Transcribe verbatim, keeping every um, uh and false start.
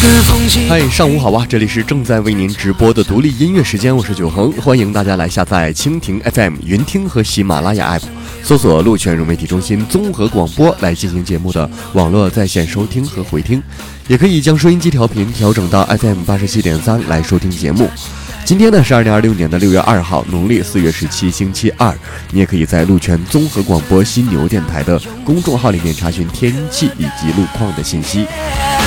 嗨，上午好啊！这里是正在为您直播的独立音乐时间，我是九恒，欢迎大家来下载蜻蜓 F M、云听和喜马拉雅 App， 搜索鹿泉融媒体中心综合广播来进行节目的网络在线收听和回听，也可以将收音机调频调整到 F M 八十七点三来收听节目。今天呢是二零二六年的六月二号，农历四月十七，星期二。你也可以在鹿泉综合广播犀牛电台的公众号里面查询天气以及路况的信息。